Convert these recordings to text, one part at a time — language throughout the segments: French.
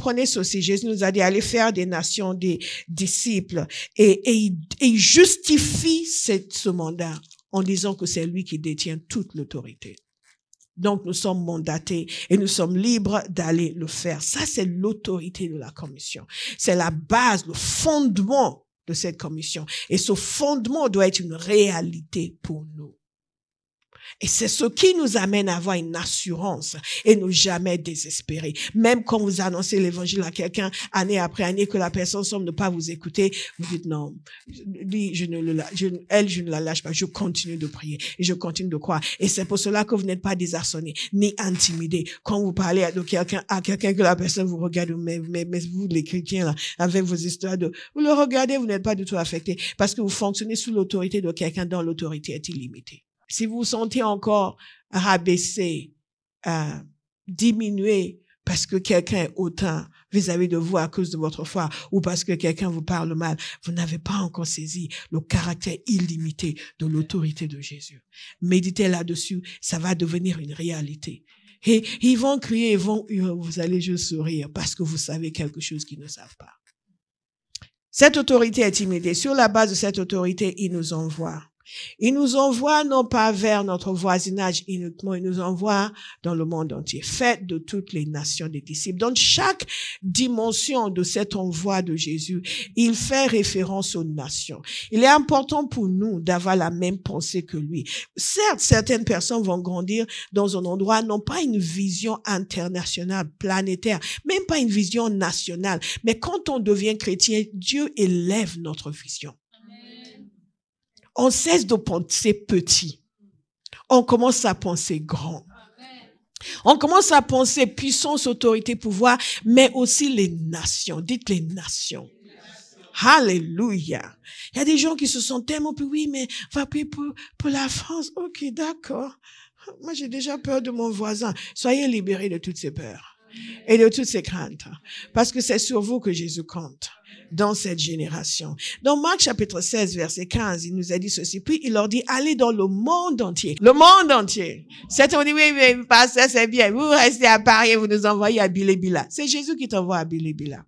comprenez ceci. Jésus nous a dit, allez faire des nations des disciples. Et il justifie ce mandat en disant que c'est lui qui détient toute l'autorité. Donc, nous sommes mandatés et nous sommes libres d'aller le faire. Ça, c'est l'autorité de la commission. C'est la base, le fondement de cette commission. Et ce fondement doit être une réalité pour nous. Et c'est ce qui nous amène à avoir une assurance et ne jamais désespérer. Même quand vous annoncez l'évangile à quelqu'un, année après année, que la personne semble ne pas vous écouter, vous dites non, lui, je ne la lâche pas, je continue de prier et je continue de croire. Et c'est pour cela que vous n'êtes pas désarçonné ni intimidé. Quand vous parlez à quelqu'un que la personne vous regarde, mais vous, les chrétiens, là, avec vos histoires vous le regardez, vous n'êtes pas du tout affecté parce que vous fonctionnez sous l'autorité de quelqu'un dont l'autorité est illimitée. Si vous vous sentez encore rabaissé, diminué parce que quelqu'un est hautain vis-à-vis de vous à cause de votre foi ou parce que quelqu'un vous parle mal, vous n'avez pas encore saisi le caractère illimité de l'autorité de Jésus. Méditez là-dessus, ça va devenir une réalité. Et ils vont crier, vous allez juste sourire parce que vous savez quelque chose qu'ils ne savent pas. Cette autorité est immédiate. Sur la base de cette autorité, il nous envoie. Il nous envoie non pas vers notre voisinage uniquement, il nous envoie dans le monde entier. Faites de toutes les nations des disciples. Dans chaque dimension de cet envoi de Jésus, il fait référence aux nations. Il est important pour nous d'avoir la même pensée que lui. Certes, certaines personnes vont grandir dans un endroit, non pas une vision internationale, planétaire, même pas une vision nationale. Mais quand on devient chrétien, Dieu élève notre vision. On cesse de penser petit. On commence à penser grand. On commence à penser puissance, autorité, pouvoir, mais aussi les nations. Dites les nations. Alléluia. Il y a des gens qui se sentent tellement, oui, mais va prier pour la France. Ok, d'accord. Moi, j'ai déjà peur de mon voisin. Soyez libérés de toutes ces peurs et de toutes ces craintes. Parce que c'est sur vous que Jésus compte dans cette génération. Dans Marc chapitre 16, verset 15, il nous a dit ceci. Puis il leur dit, allez dans le monde entier. Le monde entier. Certains ont dit, oui, pasteur, c'est bien. Vous restez à Paris et vous nous envoyez à Bilébila. C'est Jésus qui t'envoie à Bilébila.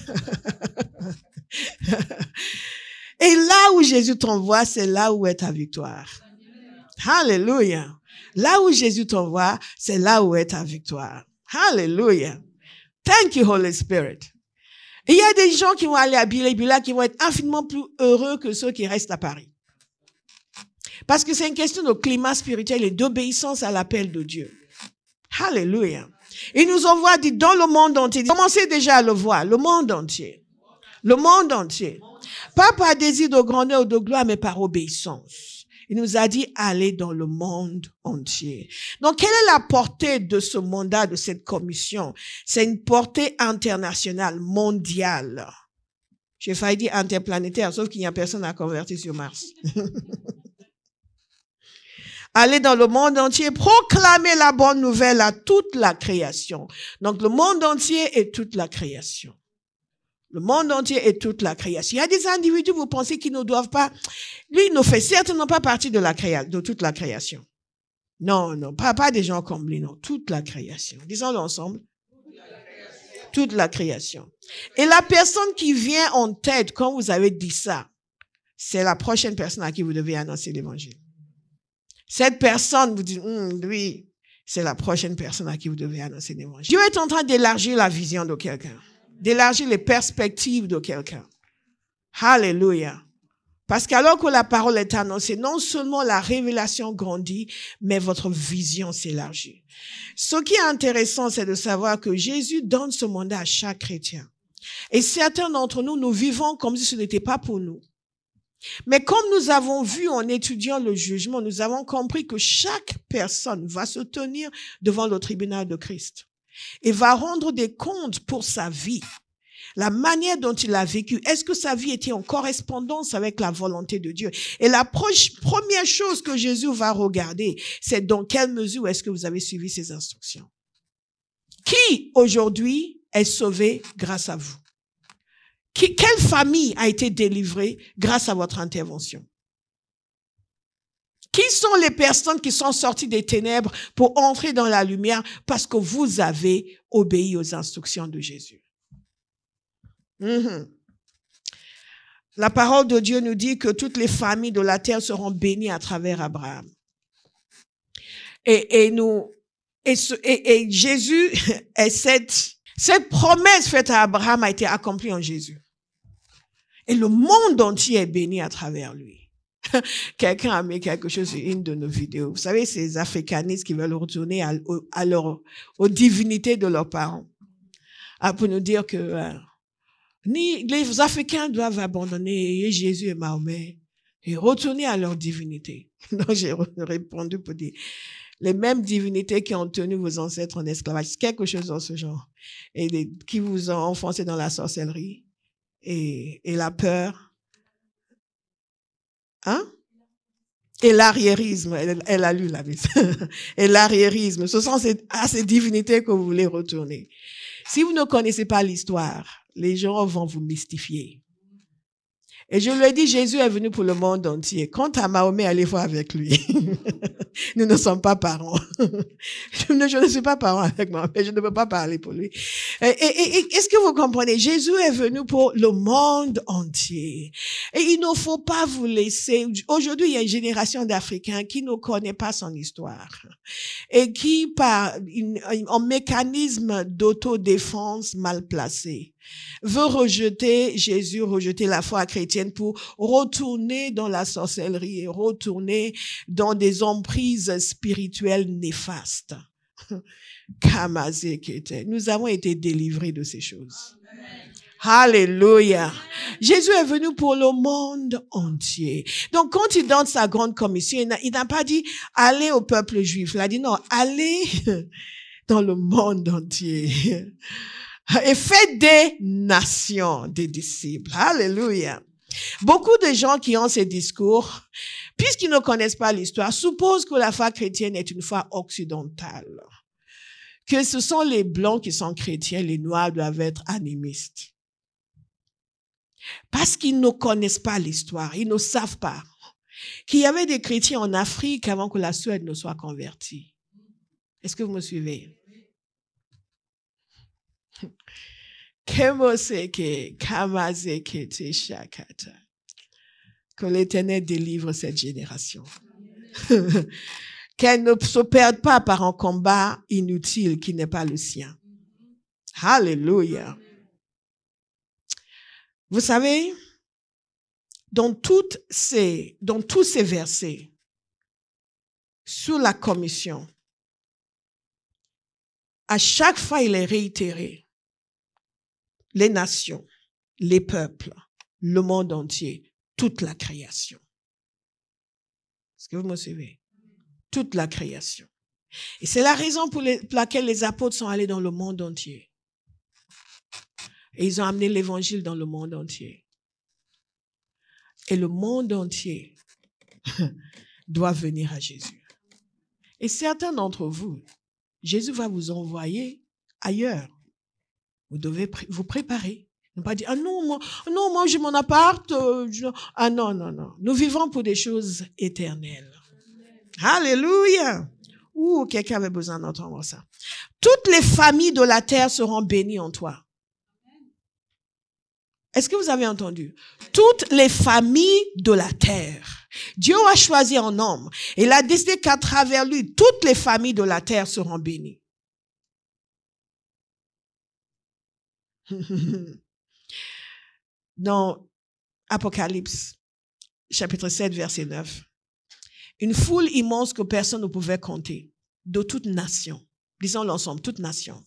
Et là où Jésus t'envoie, c'est là où est ta victoire. Alléluia. Là où Jésus t'envoie, c'est là où est ta victoire. Hallelujah. Thank you, Holy Spirit. Et il y a des gens qui vont aller à Bilébila qui vont être infiniment plus heureux que ceux qui restent à Paris. Parce que c'est une question de climat spirituel et d'obéissance à l'appel de Dieu. Hallelujah. Il nous envoie, dit, dans le monde entier. Commencez déjà à le voir. Le monde entier. Le monde entier. Pas par désir de grandeur ou de gloire, mais par obéissance. Il nous a dit, allez dans le monde entier. Donc, quelle est la portée de ce mandat, de cette commission? C'est une portée internationale, mondiale. J'ai failli dire interplanétaire, sauf qu'il n'y a personne à convertir sur Mars. Allez dans le monde entier, proclamer la bonne nouvelle à toute la création. Donc, le monde entier est toute la création. Le monde entier est toute la création. Il y a des individus, vous pensez qu'ils ne doivent pas... Lui, il ne fait certainement pas partie de toute la création. Non, pas des gens comme lui, non. Toute la création. Disons-le ensemble. Toute la création. Et la personne qui vient en tête quand vous avez dit ça, c'est la prochaine personne à qui vous devez annoncer l'évangile. Cette personne, vous dites, lui, c'est la prochaine personne à qui vous devez annoncer l'évangile. Dieu est en train d'élargir la vision de quelqu'un. D'élargir les perspectives de quelqu'un. Alléluia. Parce qu'alors que la parole est annoncée, non seulement la révélation grandit, mais votre vision s'élargit. Ce qui est intéressant, c'est de savoir que Jésus donne ce mandat à chaque chrétien. Et certains d'entre nous, nous vivons comme si ce n'était pas pour nous. Mais comme nous avons vu en étudiant le jugement, nous avons compris que chaque personne va se tenir devant le tribunal de Christ. Et va rendre des comptes pour sa vie. La manière dont il a vécu. Est-ce que sa vie était en correspondance avec la volonté de Dieu? Et la première chose que Jésus va regarder, c'est dans quelle mesure est-ce que vous avez suivi ses instructions. Qui, aujourd'hui, est sauvé grâce à vous? Quelle famille a été délivrée grâce à votre intervention? Qui sont les personnes qui sont sorties des ténèbres pour entrer dans la lumière parce que vous avez obéi aux instructions de Jésus? Mhm. La parole de Dieu nous dit que toutes les familles de la terre seront bénies à travers Abraham. Et Jésus, et cette promesse faite à Abraham a été accomplie en Jésus. Et le monde entier est béni à travers lui. Quelqu'un a mis quelque chose sur une de nos vidéos. Vous savez, ces africanistes qui veulent retourner aux divinités de leurs parents. Pour nous dire que les Africains doivent abandonner Jésus et Mahomet et retourner à leur divinité. Donc j'ai répondu pour dire, les mêmes divinités qui ont tenu vos ancêtres en esclavage, quelque chose dans ce genre, et qui vous ont enfoncé dans la sorcellerie et la peur. Hein? Et l'arriérisme, elle a lu la Bible. Et l'arriérisme, ce sont à ces divinités que vous voulez retourner. Si vous ne connaissez pas l'histoire, les gens vont vous mystifier. Et je lui ai dit, Jésus est venu pour le monde entier. Quant à Mahomet, allez voir avec lui. Nous ne sommes pas parents. Je ne suis pas parent avec Mahomet, je ne peux pas parler pour lui. Et est-ce que vous comprenez? Jésus est venu pour le monde entier. Et il ne faut pas vous laisser. Aujourd'hui, il y a une génération d'Africains qui ne connaît pas son histoire. Et qui, par un mécanisme d'autodéfense mal placé, veut rejeter Jésus, rejeter la foi chrétienne pour retourner dans la sorcellerie et retourner dans des emprises spirituelles néfastes. Nous avons été délivrés de ces choses. Alléluia. Jésus est venu pour le monde entier. Donc, quand il donne sa grande commission, il n'a pas dit allez au peuple juif. Il a dit non, allez dans le monde entier. Et faites des nations, des disciples. Alléluia. Beaucoup de gens qui ont ces discours, puisqu'ils ne connaissent pas l'histoire, supposent que la foi chrétienne est une foi occidentale. Que ce sont les blancs qui sont chrétiens, les noirs doivent être animistes. Parce qu'ils ne connaissent pas l'histoire, ils ne savent pas qu'il y avait des chrétiens en Afrique avant que la Suède ne soit convertie. Est-ce que vous me suivez? Que l'Éternel délivre cette génération. Qu'elle ne se perde pas par un combat inutile qui n'est pas le sien. Alléluia. Vous savez, dans tous ces versets sur la commission, à chaque fois il est réitéré. Les nations, les peuples, le monde entier, toute la création. Est-ce que vous me suivez? Toute la création. Et c'est la raison pour laquelle les apôtres sont allés dans le monde entier. Et ils ont amené l'évangile dans le monde entier. Et le monde entier doit venir à Jésus. Et certains d'entre vous, Jésus va vous envoyer ailleurs. Vous devez vous préparer. Ne pas dire, ah non, moi j'ai mon appart. Ah non. Nous vivons pour des choses éternelles. Alléluia. Quelqu'un avait besoin d'entendre ça. Toutes les familles de la terre seront bénies en toi. Est-ce que vous avez entendu? Toutes les familles de la terre. Dieu a choisi un homme. Et il a décidé qu'à travers lui, toutes les familles de la terre seront bénies. Dans Apocalypse, chapitre 7, verset 9, une foule immense que personne ne pouvait compter, de toute nation, disons l'ensemble, toute nation,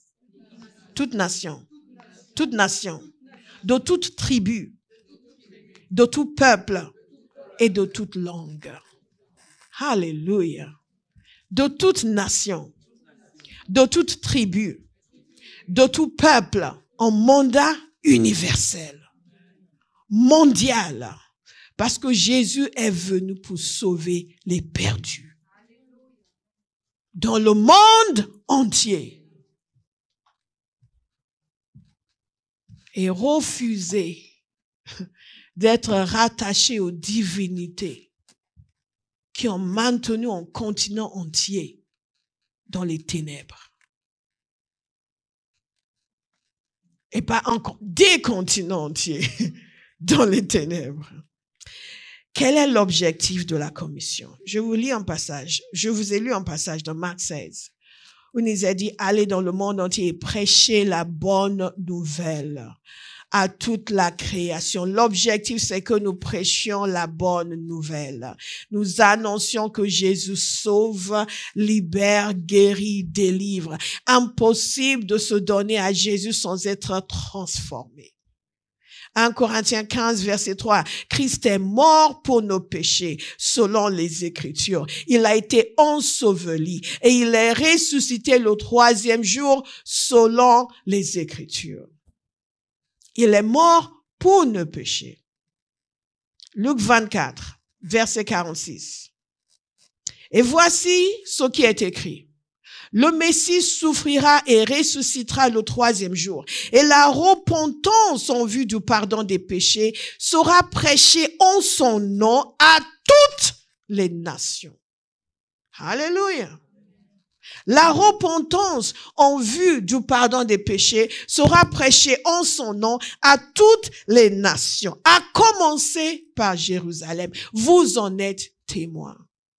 de toute tribu, de tout peuple et de toute langue. Alléluia. De toute nation, de toute tribu, de tout peuple, en mandat universel, mondial, parce que Jésus est venu pour sauver les perdus. Dans le monde entier. Et refuser d'être rattaché aux divinités qui ont maintenu un continent entier dans les ténèbres. et pas des continents entiers dans les ténèbres. Quel est l'objectif de la commission? Je vous lis un passage. Je vous ai lu un passage dans Marc 16. Où il nous a dit, allez dans le monde entier et prêchez la bonne nouvelle à toute la création. L'objectif, c'est que nous prêchions la bonne nouvelle. Nous annoncions que Jésus sauve, libère, guérit, délivre. Impossible de se donner à Jésus sans être transformé. 1 Corinthiens 15, verset 3. Christ est mort pour nos péchés, selon les Écritures. Il a été enseveli et il est ressuscité le 3e jour, selon les Écritures. Il est mort pour nos péchés. Luc 24, verset 46. Et voici ce qui est écrit. Le Messie souffrira et ressuscitera le 3e jour. Et la repentance en vue du pardon des péchés sera prêchée en son nom à toutes les nations. Alléluia. La repentance en vue du pardon des péchés sera prêchée en son nom à toutes les nations, à commencer par Jérusalem. Vous en êtes témoins.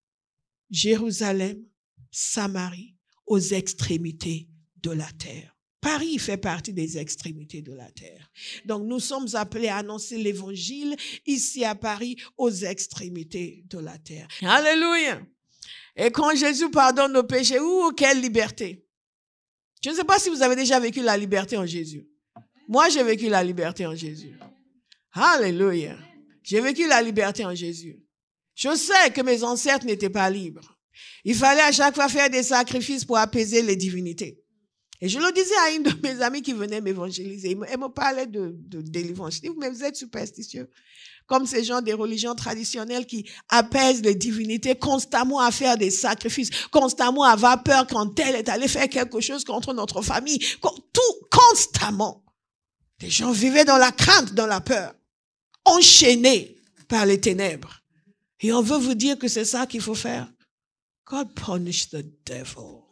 Jérusalem, Samarie, aux extrémités de la terre. Paris fait partie des extrémités de la terre. Donc, nous sommes appelés à annoncer l'évangile ici à Paris aux extrémités de la terre. Alléluia. Et quand Jésus pardonne nos péchés, quelle liberté. Je ne sais pas si vous avez déjà vécu la liberté en Jésus. Moi, j'ai vécu la liberté en Jésus. Alléluia. J'ai vécu la liberté en Jésus. Je sais que mes ancêtres n'étaient pas libres. Il fallait à chaque fois faire des sacrifices pour apaiser les divinités. Et je le disais à une de mes amies qui venait m'évangéliser. Elle me parlait de délivrance. Je dis, mais vous êtes superstitieux. Comme ces gens des religions traditionnelles qui apaisent les divinités constamment à faire des sacrifices, constamment à avoir peur quand elle est allée faire quelque chose contre notre famille. Tout, constamment. Les gens vivaient dans la crainte, dans la peur, enchaînés par les ténèbres. Et on veut vous dire que c'est ça qu'il faut faire. God punish the devil.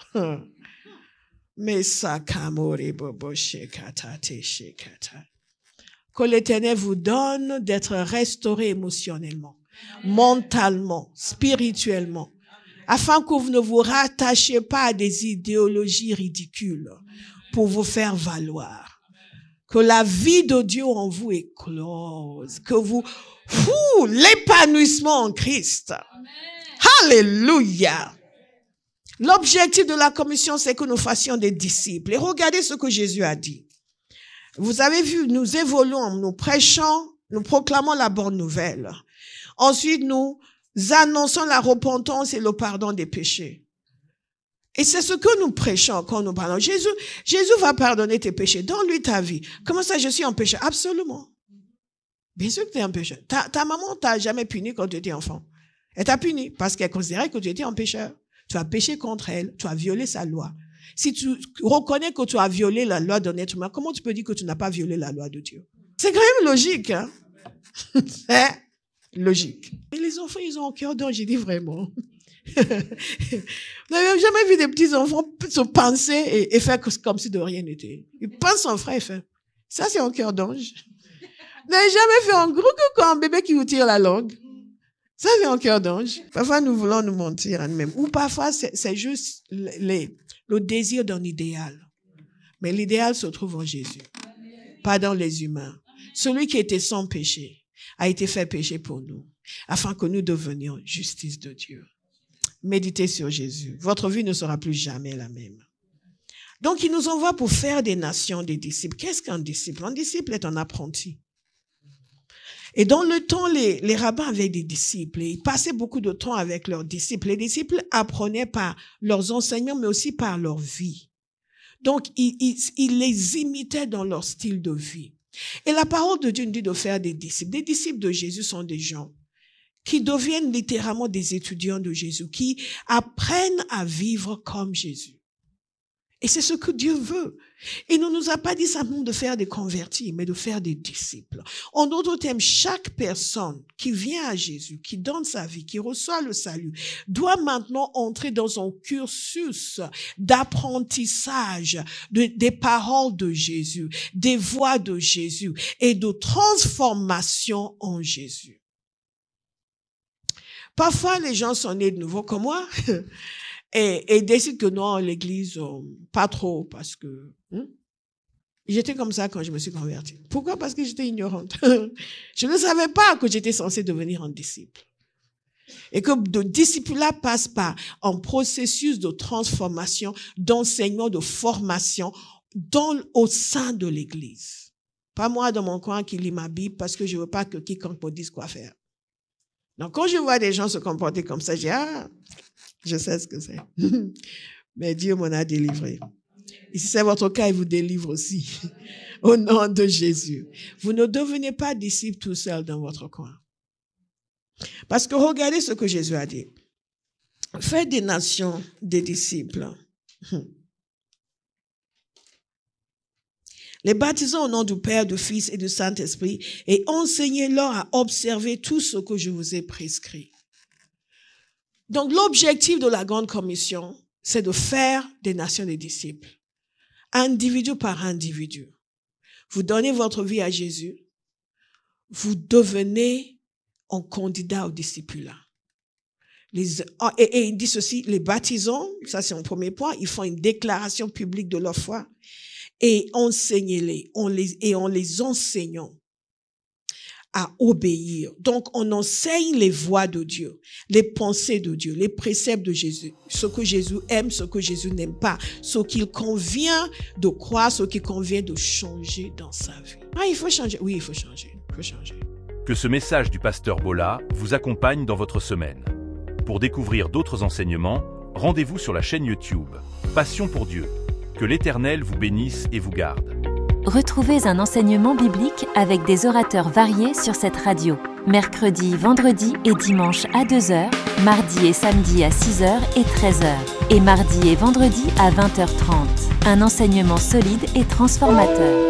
Mais ça, que l'Éternel vous donne d'être restauré émotionnellement, mentalement, spirituellement, afin que vous ne vous rattachiez pas à des idéologies ridicules pour vous faire valoir. Que la vie de Dieu en vous éclose, que vous, l'épanouissement en Christ. Alléluia. L'objectif de la commission, c'est que nous fassions des disciples. Et regardez ce que Jésus a dit. Vous avez vu, nous évoluons, nous prêchons, nous proclamons la bonne nouvelle. Ensuite, nous annonçons la repentance et le pardon des péchés. Et c'est ce que nous prêchons quand nous parlons. Jésus va pardonner tes péchés. Donne-lui ta vie. Comment ça, je suis un pécheur? Absolument. Bien sûr que tu es un pécheur. Ta maman t'a jamais puni quand tu étais enfant. Elle t'a puni parce qu'elle considérait que tu étais un pécheur. Tu as péché contre elle, tu as violé sa loi. Si tu reconnais que tu as violé la loi d'un être humain, comment tu peux dire que tu n'as pas violé la loi de Dieu? C'est quand même logique, hein? C'est logique. Et les enfants, ils ont un cœur d'ange, j'ai dit vraiment. Vous n'avez jamais vu des petits enfants se penser et faire comme si de rien n'était. Ils pensent en frère et fait. Ça, c'est un cœur d'ange. Vous n'avez jamais fait un gros comme un bébé qui vous tire la langue. Ça, c'est un cœur d'ange. Parfois, nous voulons nous mentir à nous-mêmes. Ou parfois, c'est juste le désir d'un idéal. Mais l'idéal se trouve en Jésus, pas dans les humains. Celui qui était sans péché a été fait péché pour nous, afin que nous devenions justice de Dieu. Méditez sur Jésus. Votre vie ne sera plus jamais la même. Donc, il nous envoie pour faire des nations des disciples. Qu'est-ce qu'un disciple? Un disciple est un apprenti. Et dans le temps, les rabbins avaient des disciples et ils passaient beaucoup de temps avec leurs disciples. Les disciples apprenaient par leurs enseignements, mais aussi par leur vie. Donc, ils les imitaient dans leur style de vie. Et la parole de Dieu nous dit de faire des disciples. Des disciples de Jésus sont des gens qui deviennent littéralement des étudiants de Jésus, qui apprennent à vivre comme Jésus. Et c'est ce que Dieu veut. Il ne nous a pas dit simplement de faire des convertis, mais de faire des disciples. En d'autres termes, chaque personne qui vient à Jésus, qui donne sa vie, qui reçoit le salut, doit maintenant entrer dans un cursus d'apprentissage des paroles de Jésus, des voies de Jésus et de transformation en Jésus. Parfois, les gens sont nés de nouveau comme moi. Et décide que non, l'église, pas trop, parce que j'étais comme ça quand je me suis convertie. Pourquoi? Parce que j'étais ignorante. Je ne savais pas que j'étais censée devenir un disciple. Et que le disciple-là passe par un processus de transformation, d'enseignement, de formation au sein de l'église. Pas moi dans mon coin qui lit ma Bible parce que je ne veux pas que quiconque me dise quoi faire. Donc, quand je vois des gens se comporter comme ça, je dis, je sais ce que c'est. Mais Dieu m'en a délivré. Et si c'est votre cas, il vous délivre aussi. Au nom de Jésus. Vous ne devenez pas disciple tout seul dans votre coin. Parce que regardez ce que Jésus a dit. Faites des nations des disciples. Les baptisons au nom du Père, du Fils et du Saint-Esprit et enseignez-leur à observer tout ce que je vous ai prescrit. Donc, l'objectif de la Grande Commission, c'est de faire des nations des disciples, individu par individu. Vous donnez votre vie à Jésus, vous devenez un candidat au discipulat. Et il dit ceci, les baptisons, ça c'est un premier point, ils font une déclaration publique de leur foi et enseignez-les, en les enseignant à obéir. Donc, on enseigne les voies de Dieu, les pensées de Dieu, les préceptes de Jésus, ce que Jésus aime, ce que Jésus n'aime pas, ce qu'il convient de croire, ce qu'il convient de changer dans sa vie. Il faut changer. Oui, il faut changer. Que ce message du pasteur Bola vous accompagne dans votre semaine. Pour découvrir d'autres enseignements, rendez-vous sur la chaîne YouTube Passion pour Dieu. Que l'Éternel vous bénisse et vous garde. Retrouvez un enseignement biblique avec des orateurs variés sur cette radio. Mercredi, vendredi et dimanche à 2h, mardi et samedi à 6h et 13h. Et mardi et vendredi à 20h30. Un enseignement solide et transformateur.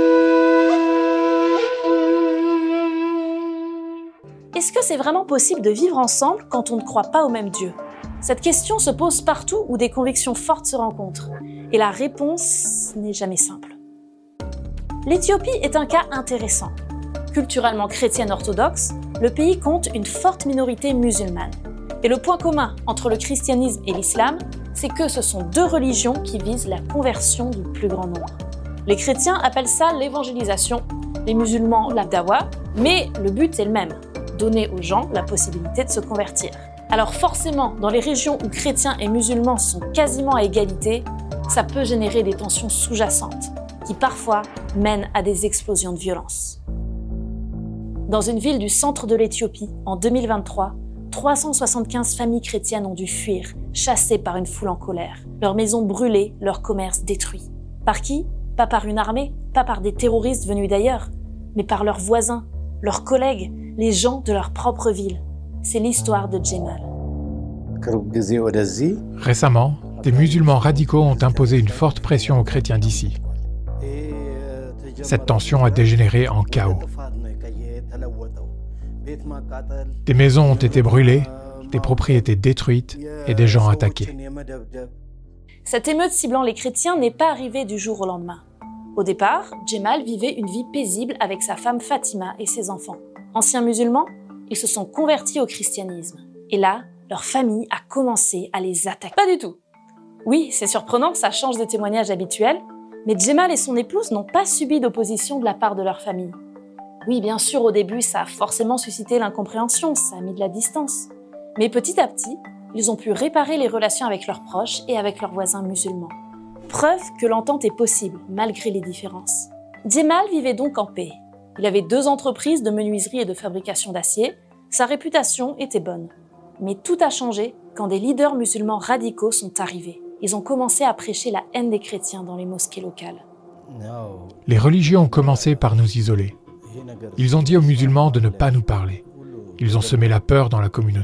Est-ce que c'est vraiment possible de vivre ensemble quand on ne croit pas au même Dieu? Cette question se pose partout où des convictions fortes se rencontrent. Et la réponse n'est jamais simple. L'Éthiopie est un cas intéressant. Culturellement chrétienne orthodoxe, le pays compte une forte minorité musulmane. Et le point commun entre le christianisme et l'islam, c'est que ce sont deux religions qui visent la conversion du plus grand nombre. Les chrétiens appellent ça l'évangélisation, les musulmans la dawa, mais le but est le même, donner aux gens la possibilité de se convertir. Alors forcément, dans les régions où chrétiens et musulmans sont quasiment à égalité, ça peut générer des tensions sous-jacentes, qui parfois mènent à des explosions de violence. Dans une ville du centre de l'Éthiopie, en 2023, 375 familles chrétiennes ont dû fuir, chassées par une foule en colère. Leurs maisons brûlées, leurs commerces détruits. Par qui? Pas par une armée, pas par des terroristes venus d'ailleurs, mais par leurs voisins, leurs collègues, les gens de leur propre ville. C'est l'histoire de Jemal. Récemment, des musulmans radicaux ont imposé une forte pression aux chrétiens d'ici. Cette tension a dégénéré en chaos. Des maisons ont été brûlées, des propriétés détruites et des gens attaqués. Cette émeute ciblant les chrétiens n'est pas arrivée du jour au lendemain. Au départ, Jemal vivait une vie paisible avec sa femme Fatima et ses enfants. Anciens musulmans, ils se sont convertis au christianisme. Et là, leur famille a commencé à les attaquer. Pas du tout. Oui, c'est surprenant, ça change des témoignages habituels, mais Jemal et son épouse n'ont pas subi d'opposition de la part de leur famille. Oui, bien sûr, au début, ça a forcément suscité l'incompréhension, ça a mis de la distance. Mais petit à petit, ils ont pu réparer les relations avec leurs proches et avec leurs voisins musulmans. Preuve que l'entente est possible, malgré les différences. Jemal vivait donc en paix. Il avait 2 entreprises de menuiserie et de fabrication d'acier. Sa réputation était bonne. Mais tout a changé quand des leaders musulmans radicaux sont arrivés. Ils ont commencé à prêcher la haine des chrétiens dans les mosquées locales. Les religions ont commencé par nous isoler. Ils ont dit aux musulmans de ne pas nous parler. Ils ont semé la peur dans la communauté.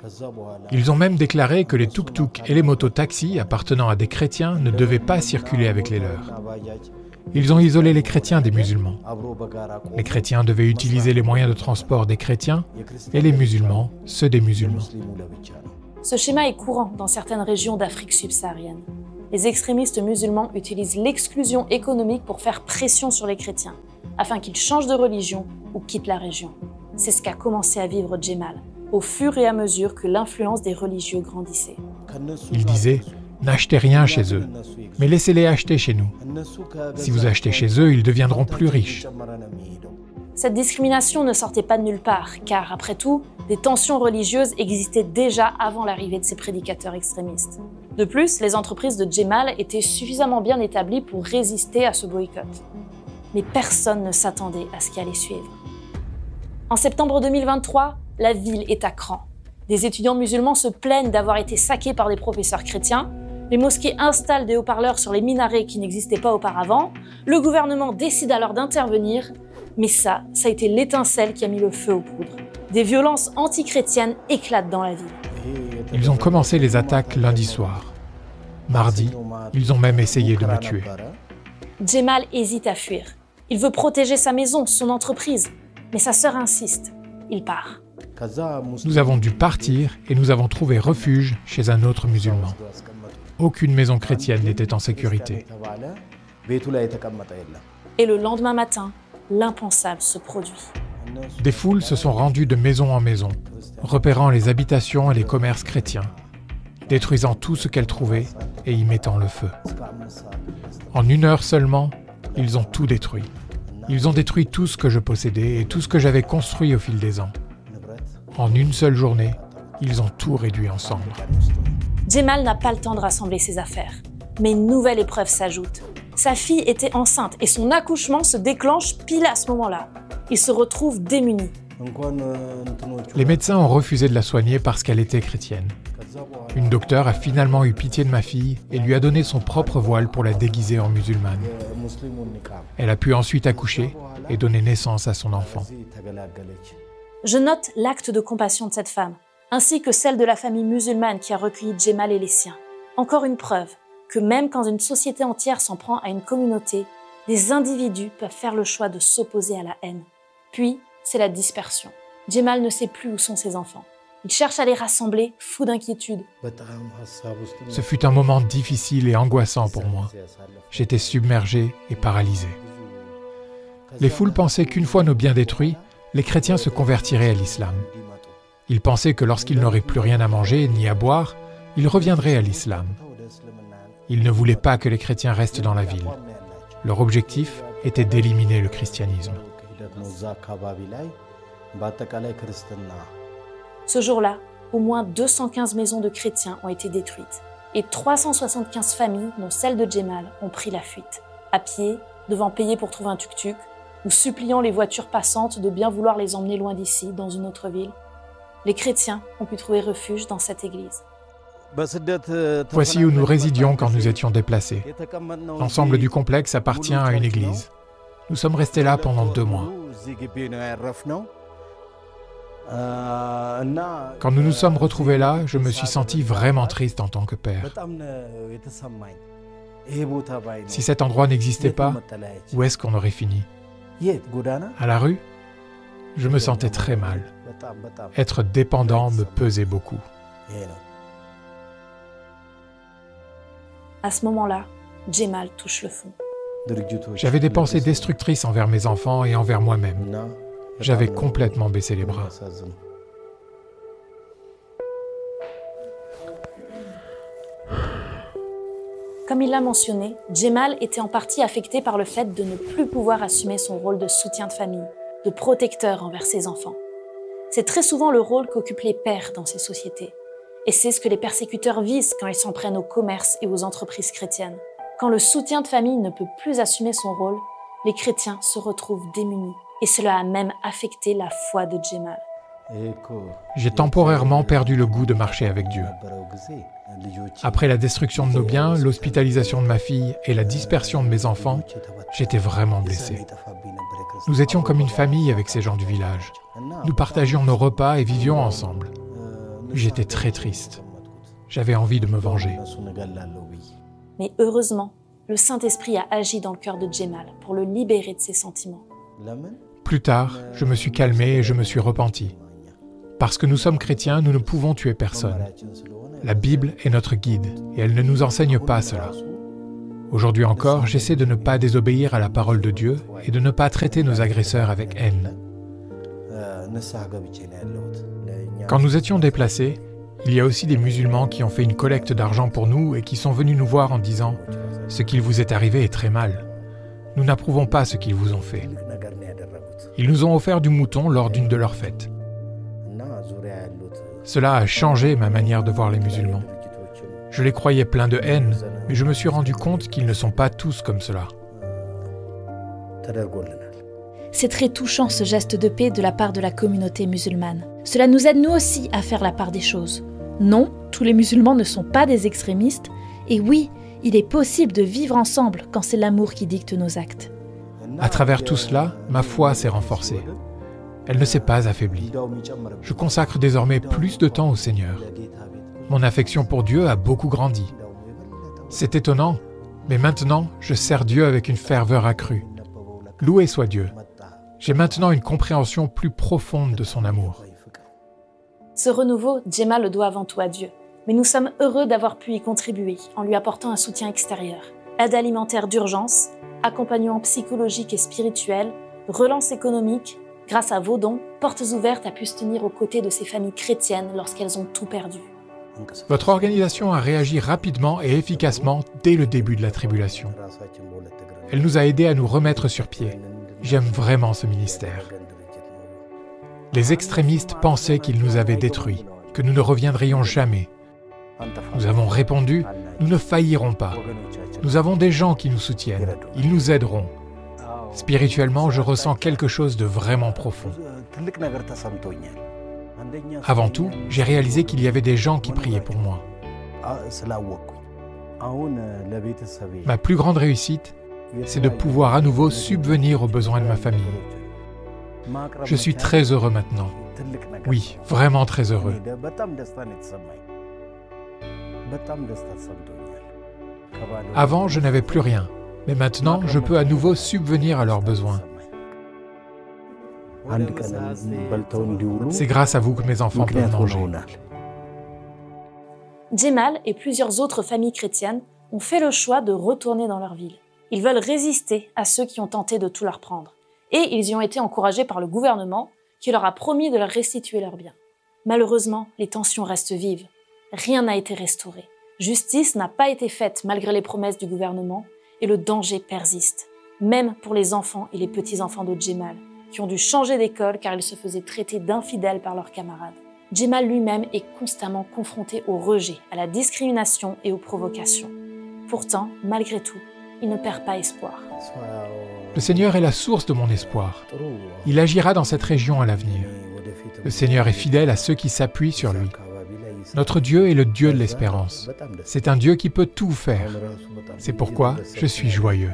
Ils ont même déclaré que les tuk-tuk et les motos-taxis appartenant à des chrétiens ne devaient pas circuler avec les leurs. Ils ont isolé les chrétiens des musulmans. Les chrétiens devaient utiliser les moyens de transport des chrétiens et les musulmans, ceux des musulmans. Ce schéma est courant dans certaines régions d'Afrique subsaharienne. Les extrémistes musulmans utilisent l'exclusion économique pour faire pression sur les chrétiens, afin qu'ils changent de religion ou quittent la région. C'est ce qu'a commencé à vivre Jemal, au fur et à mesure que l'influence des religieux grandissait. Il disait « N'achetez rien chez eux, mais laissez-les acheter chez nous. Si vous achetez chez eux, ils deviendront plus riches. » Cette discrimination ne sortait pas de nulle part, car après tout, des tensions religieuses existaient déjà avant l'arrivée de ces prédicateurs extrémistes. De plus, les entreprises de Jemal étaient suffisamment bien établies pour résister à ce boycott. Mais personne ne s'attendait à ce qui allait suivre. En septembre 2023, la ville est à cran. Des étudiants musulmans se plaignent d'avoir été saqués par des professeurs chrétiens. Les mosquées installent des haut-parleurs sur les minarets qui n'existaient pas auparavant. Le gouvernement décide alors d'intervenir. Mais ça a été l'étincelle qui a mis le feu aux poudres. Des violences anti-chrétiennes éclatent dans la ville. Ils ont commencé les attaques lundi soir. Mardi, ils ont même essayé de me tuer. Jemal hésite à fuir. Il veut protéger sa maison, son entreprise. Mais sa sœur insiste. Il part. Nous avons dû partir et nous avons trouvé refuge chez un autre musulman. Aucune maison chrétienne n'était en sécurité. Et le lendemain matin, l'impensable se produit. Des foules se sont rendues de maison en maison, repérant les habitations et les commerces chrétiens, détruisant tout ce qu'elles trouvaient et y mettant le feu. En 1 heure seulement, ils ont tout détruit. Ils ont détruit tout ce que je possédais et tout ce que j'avais construit au fil des ans. En une seule journée, ils ont tout réduit en cendres. Jemal n'a pas le temps de rassembler ses affaires. Mais une nouvelle épreuve s'ajoute. Sa fille était enceinte et son accouchement se déclenche pile à ce moment-là. Il se retrouve démuni. Les médecins ont refusé de la soigner parce qu'elle était chrétienne. Une docteure a finalement eu pitié de ma fille et lui a donné son propre voile pour la déguiser en musulmane. Elle a pu ensuite accoucher et donner naissance à son enfant. Je note l'acte de compassion de cette femme, ainsi que celle de la famille musulmane qui a recueilli Jemal et les siens. Encore une preuve que même quand une société entière s'en prend à une communauté, des individus peuvent faire le choix de s'opposer à la haine. Puis, c'est la dispersion. Jemal ne sait plus où sont ses enfants. Il cherche à les rassembler, fou d'inquiétude. Ce fut un moment difficile et angoissant pour moi. J'étais submergé et paralysé. Les foules pensaient qu'une fois nos biens détruits, les chrétiens se convertiraient à l'islam. Ils pensaient que lorsqu'ils n'auraient plus rien à manger ni à boire, ils reviendraient à l'islam. Ils ne voulaient pas que les chrétiens restent dans la ville. Leur objectif était d'éliminer le christianisme. Ce jour-là, au moins 215 maisons de chrétiens ont été détruites et 375 familles, dont celle de Jemal, ont pris la fuite. À pied, devant payer pour trouver un tuk-tuk, ou suppliant les voitures passantes de bien vouloir les emmener loin d'ici, dans une autre ville. Les chrétiens ont pu trouver refuge dans cette église. Voici où nous résidions quand nous étions déplacés. L'ensemble du complexe appartient à une église. Nous sommes restés là pendant 2 mois. Quand nous nous sommes retrouvés là, je me suis senti vraiment triste en tant que père. Si cet endroit n'existait pas, où est-ce qu'on aurait fini? À la rue? Je me sentais très mal. Être dépendant me pesait beaucoup. À ce moment-là, Jemal touche le fond. J'avais des pensées destructrices envers mes enfants et envers moi-même. J'avais complètement baissé les bras. Comme il l'a mentionné, Jemal était en partie affecté par le fait de ne plus pouvoir assumer son rôle de soutien de famille, de protecteur envers ses enfants. C'est très souvent le rôle qu'occupent les pères dans ces sociétés. Et c'est ce que les persécuteurs visent quand ils s'en prennent au commerce et aux entreprises chrétiennes. Quand le soutien de famille ne peut plus assumer son rôle, les chrétiens se retrouvent démunis. Et cela a même affecté la foi de Jemal. J'ai temporairement perdu le goût de marcher avec Dieu. Après la destruction de nos biens, l'hospitalisation de ma fille et la dispersion de mes enfants, j'étais vraiment blessé. Nous étions comme une famille avec ces gens du village. Nous partagions nos repas et vivions ensemble. J'étais très triste. J'avais envie de me venger. Mais heureusement, le Saint-Esprit a agi dans le cœur de Jemal pour le libérer de ses sentiments. Plus tard, je me suis calmé et je me suis repenti. Parce que nous sommes chrétiens, nous ne pouvons tuer personne. La Bible est notre guide et elle ne nous enseigne pas cela. Aujourd'hui encore, j'essaie de ne pas désobéir à la parole de Dieu et de ne pas traiter nos agresseurs avec haine. Quand nous étions déplacés, il y a aussi des musulmans qui ont fait une collecte d'argent pour nous et qui sont venus nous voir en disant « Ce qu'il vous est arrivé est très mal. Nous n'approuvons pas ce qu'ils vous ont fait. » Ils nous ont offert du mouton lors d'une de leurs fêtes. Cela a changé ma manière de voir les musulmans. Je les croyais pleins de haine, mais je me suis rendu compte qu'ils ne sont pas tous comme cela. C'est très touchant ce geste de paix de la part de la communauté musulmane. Cela nous aide nous aussi à faire la part des choses. Non, tous les musulmans ne sont pas des extrémistes, et oui, il est possible de vivre ensemble quand c'est l'amour qui dicte nos actes. À travers tout cela, ma foi s'est renforcée. Elle ne s'est pas affaiblie. Je consacre désormais plus de temps au Seigneur. Mon affection pour Dieu a beaucoup grandi. C'est étonnant, mais maintenant, je sers Dieu avec une ferveur accrue. Loué soit Dieu. J'ai maintenant une compréhension plus profonde de son amour. Ce renouveau, Jemal le doit avant tout à Dieu. Mais nous sommes heureux d'avoir pu y contribuer en lui apportant un soutien extérieur. Aide alimentaire d'urgence, accompagnement psychologique et spirituel, relance économique. Grâce à vos dons, Portes Ouvertes a pu se tenir aux côtés de ces familles chrétiennes lorsqu'elles ont tout perdu. Votre organisation a réagi rapidement et efficacement dès le début de la tribulation. Elle nous a aidés à nous remettre sur pied. J'aime vraiment ce ministère. Les extrémistes pensaient qu'ils nous avaient détruits, que nous ne reviendrions jamais. Nous avons répondu, nous ne faillirons pas. Nous avons des gens qui nous soutiennent, ils nous aideront. Spirituellement, je ressens quelque chose de vraiment profond. Avant tout, j'ai réalisé qu'il y avait des gens qui priaient pour moi. Ma plus grande réussite, c'est de pouvoir à nouveau subvenir aux besoins de ma famille. Je suis très heureux maintenant. Oui, vraiment très heureux. Avant, je n'avais plus rien, mais maintenant, je peux à nouveau subvenir à leurs besoins. C'est grâce à vous que mes enfants peuvent manger. Jemal et plusieurs autres familles chrétiennes ont fait le choix de retourner dans leur ville. Ils veulent résister à ceux qui ont tenté de tout leur prendre. Et ils y ont été encouragés par le gouvernement qui leur a promis de leur restituer leurs biens. Malheureusement, les tensions restent vives. Rien n'a été restauré. Justice n'a pas été faite malgré les promesses du gouvernement et le danger persiste, même pour les enfants et les petits-enfants de Jemal, qui ont dû changer d'école car ils se faisaient traiter d'infidèles par leurs camarades. Jemal lui-même est constamment confronté au rejet, à la discrimination et aux provocations. Pourtant, malgré tout, il ne perd pas espoir. Le Seigneur est la source de mon espoir. Il agira dans cette région à l'avenir. Le Seigneur est fidèle à ceux qui s'appuient sur lui. Notre Dieu est le Dieu de l'espérance. C'est un Dieu qui peut tout faire. C'est pourquoi je suis joyeux.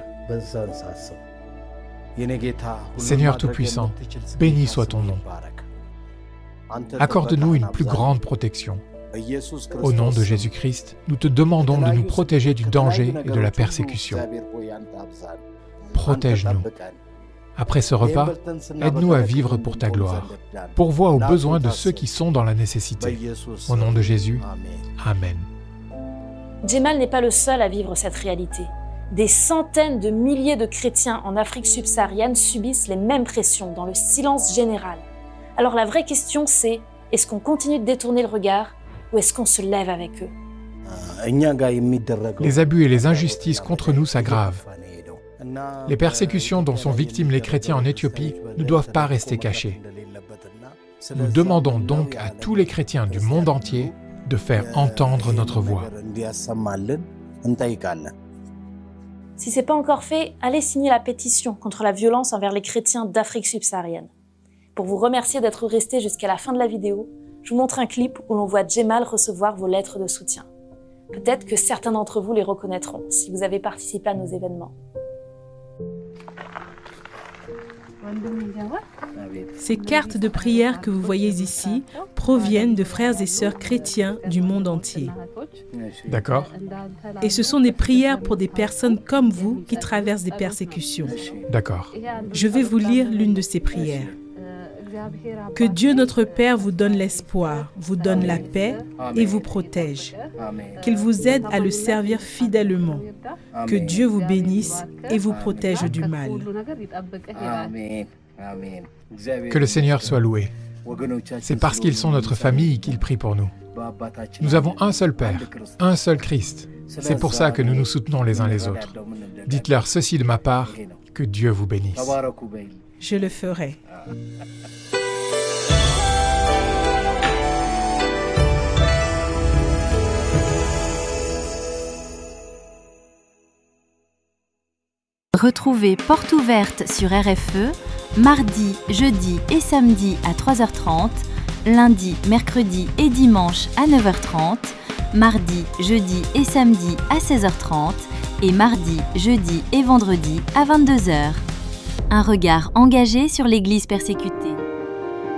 Seigneur Tout-Puissant, béni soit ton nom. Accorde-nous une plus grande protection. Au nom de Jésus-Christ, nous te demandons de nous protéger du danger et de la persécution. Protège-nous. Après ce repas, aide-nous à vivre pour ta gloire. Pourvois aux besoins de ceux qui sont dans la nécessité. Au nom de Jésus, Amen. Jemal n'est pas le seul à vivre cette réalité. Des centaines de milliers de chrétiens en Afrique subsaharienne subissent les mêmes pressions dans le silence général. Alors la vraie question c'est, est-ce qu'on continue de détourner le regard ou est-ce qu'on se lève avec eux? Les abus et les injustices contre nous s'aggravent. Les persécutions dont sont victimes les chrétiens en Éthiopie ne doivent pas rester cachées. Nous demandons donc à tous les chrétiens du monde entier de faire entendre notre voix. Si ce n'est pas encore fait, allez signer la pétition contre la violence envers les chrétiens d'Afrique subsaharienne. Pour vous remercier d'être restés jusqu'à la fin de la vidéo, je vous montre un clip où l'on voit Jemal recevoir vos lettres de soutien. Peut-être que certains d'entre vous les reconnaîtront si vous avez participé à nos événements. Ces cartes de prière que vous voyez ici proviennent de frères et sœurs chrétiens du monde entier. D'accord. Et ce sont des prières pour des personnes comme vous qui traversent des persécutions. D'accord. Je vais vous lire l'une de ces prières. Que Dieu notre Père vous donne l'espoir, vous donne la paix et vous protège. Qu'il vous aide à le servir fidèlement. Que Dieu vous bénisse et vous protège du mal. Que le Seigneur soit loué. C'est parce qu'ils sont notre famille qu'ils prient pour nous. Nous avons un seul Père, un seul Christ. C'est pour ça que nous nous soutenons les uns les autres. Dites-leur ceci de ma part, que Dieu vous bénisse. Je le ferai. Retrouvez Porte ouverte sur RFE, mardi, jeudi et samedi à 3h30, lundi, mercredi et dimanche à 9h30, mardi, jeudi et samedi à 16h30 et mardi, jeudi et vendredi à 22h. Un regard engagé sur l'Église persécutée.